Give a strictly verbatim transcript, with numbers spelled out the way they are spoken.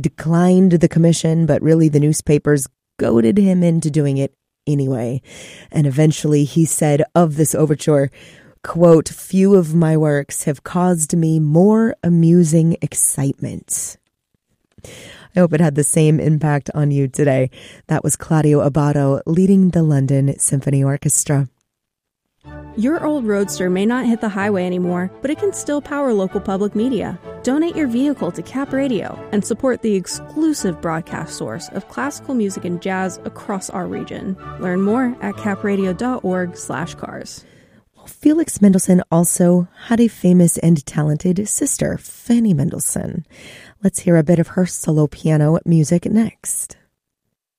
declined the commission, but really the newspapers goaded him into doing it anyway. And eventually he said of this overture, quote, "Few of my works have caused me more amusing excitement." I hope it had the same impact on you today. That was Claudio Abbado leading the London Symphony Orchestra. Your old Roadster may not hit the highway anymore, but it can still power local public media. Donate your vehicle to Cap Radio and support the exclusive broadcast source of classical music and jazz across our region. Learn more at capradio.org slash cars. Well, Felix Mendelssohn also had a famous and talented sister, Fanny Mendelssohn. Let's hear a bit of her solo piano music next.